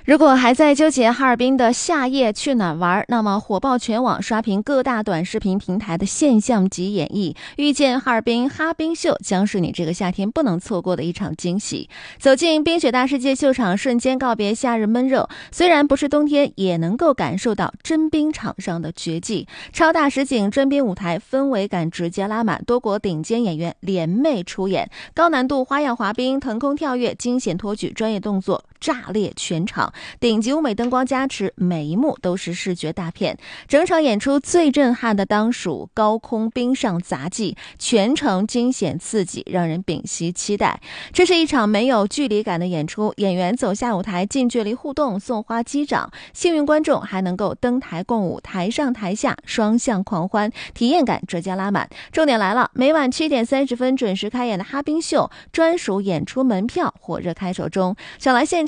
如果还在纠结哈尔滨的夏夜去哪玩，那么火爆全网刷屏各大短视频平台的现象级演绎，遇见哈尔滨哈冰秀将是你这个夏天不能错过的一场惊喜。走进冰雪大世界秀场，瞬间告别夏日闷热，虽然不是冬天，也能够感受到真冰场上的绝技。超大实景真冰舞台氛围感直接拉满，多国顶尖演员联袂出演，高难度花样滑冰、腾空跳跃、惊险托举，专业动作炸裂全场，顶级舞美灯光加持，每一幕都是视觉大片。整场演出最震撼的当属高空冰上杂技，全程惊险刺激，让人屏息期待。这是一场没有距离感的演出，演员走下舞台近距离互动，送花击掌，幸运观众还能够登台共舞，台上台下双向狂欢，体验感直接拉满。重点来了，每晚7点30分准时开演的哈冰秀专属演出门票火热开售中，想来现场